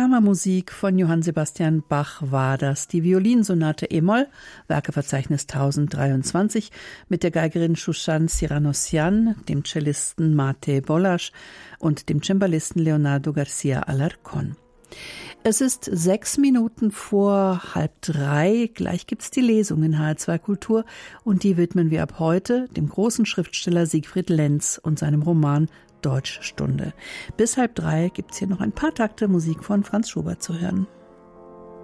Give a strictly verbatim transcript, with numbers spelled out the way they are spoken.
Kammermusik von Johann Sebastian Bach war das. Die Violinsonate e-Moll, Werkeverzeichnis tausenddreiundzwanzig, mit der Geigerin Shushan Siranosyan, dem Cellisten Mate Bollasch und dem Cembalisten Leonardo Garcia Alarcón. Es ist sechs Minuten vor halb drei. Gleich gibt's die Lesung in H R zwei Kultur und die widmen wir ab heute dem großen Schriftsteller Siegfried Lenz und seinem Roman Deutschstunde. Bis halb drei gibt's hier noch ein paar Takte Musik von Franz Schubert zu hören.